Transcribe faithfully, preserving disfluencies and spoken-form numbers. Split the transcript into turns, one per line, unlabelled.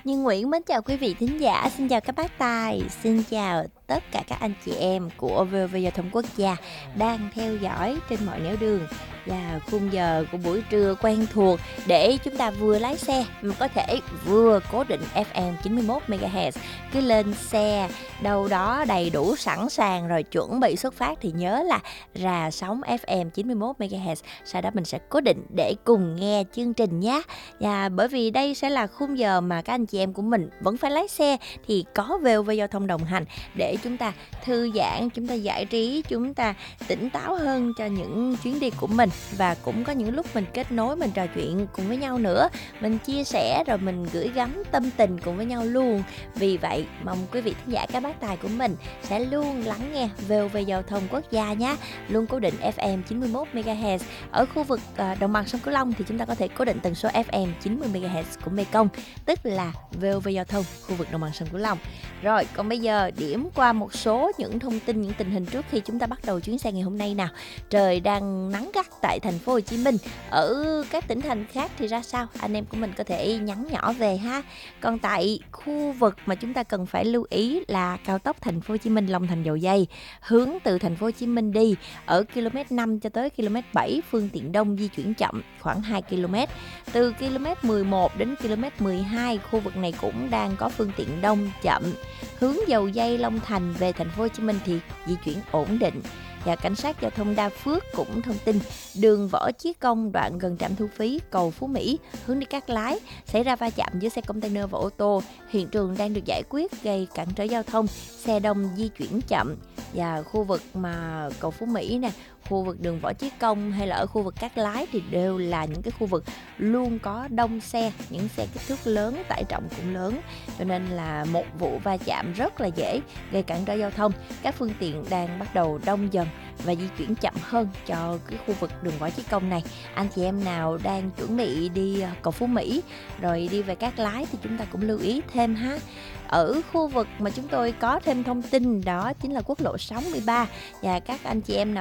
Như Nguyễn mến chào quý vị thính giả, xin chào các bác tài, xin chào tất cả các anh chị em của vê o vê Giao thông Quốc gia đang theo dõi trên mọi nẻo đường và khung giờ của buổi trưa quen thuộc để chúng ta vừa lái xe mà có thể vừa cố định ép em chín mươi mốt mê ga héc. Cứ lên xe đâu đó đầy đủ sẵn sàng rồi chuẩn bị xuất phát thì nhớ là rà sóng ép em chín mươi mốt mê ga héc, sau đó mình sẽ cố định để cùng nghe chương trình nhé. Và bởi vì đây sẽ là khung giờ mà các anh chị em của mình vẫn phải lái xe thì có vê o vê Giao thông đồng hành để chúng ta thư giãn, chúng ta giải trí, chúng ta tỉnh táo hơn cho những chuyến đi của mình. Và cũng có những lúc mình kết nối, mình trò chuyện cùng với nhau nữa, mình chia sẻ rồi mình gửi gắm tâm tình cùng với nhau luôn. Vì vậy mong quý vị thính giả các bác tài của mình sẽ luôn lắng nghe vê o vê Giao thông Quốc gia nhé, luôn cố định ép em chín mươi mốt mê ga héc. Ở khu vực uh, đồng bằng sông Cửu Long thì chúng ta có thể cố định tần số ép em chín mươi mê ga héc của Mekong, tức là vê o vê Giao thông khu vực đồng bằng sông Cửu Long. Rồi, còn bây giờ điểm qua một số những thông tin, những tình hình trước khi chúng ta bắt đầu chuyến xe ngày hôm nay nào. Trời đang nắng gắt tại thành phố Hồ Chí Minh. Ở các tỉnh thành khác thì ra sao? Anh em của mình có thể nhắn nhỏ về ha. Còn tại khu vực mà chúng ta cần phải lưu ý là cao tốc thành phố Hồ Chí Minh Long Thành Dầu Giây, hướng từ thành phố Hồ Chí Minh đi ở ki lô mét năm cho tới ki lô mét bảy, phương tiện đông di chuyển chậm khoảng hai ki lô mét. Từ ki lô mét mười một đến ki lô mét mười hai, khu vực này cũng đang có phương tiện đông chậm. Hướng Dầu Giây Long Thành về thành phố Hồ Chí Minh thì di chuyển ổn định. Và cảnh sát giao thông Đa Phước cũng thông tin đường Võ Chí Công đoạn gần trạm thu phí cầu Phú Mỹ hướng đi Cát Lái xảy ra va chạm giữa xe container và ô tô. Hiện trường đang được giải quyết gây cản trở giao thông, xe đông di chuyển chậm. Và khu vực mà cầu Phú Mỹ nè, khu vực đường Võ Chí Công hay là ở khu vực Cát Lái thì đều là những cái khu vực luôn có đông xe, những xe kích thước lớn, tải trọng cũng lớn, cho nên là một vụ va chạm rất là dễ gây cản trở giao thông. Các phương tiện đang bắt đầu đông dần và di chuyển chậm hơn cho cái khu vực đường Võ Chí Công này. Anh chị em nào đang chuẩn bị đi cầu Phú Mỹ rồi đi về Cát Lái thì chúng ta cũng lưu ý thêm ha. Ở khu vực mà chúng tôi có thêm thông tin đó chính là quốc lộ sáu mươi ba, và các anh chị em nào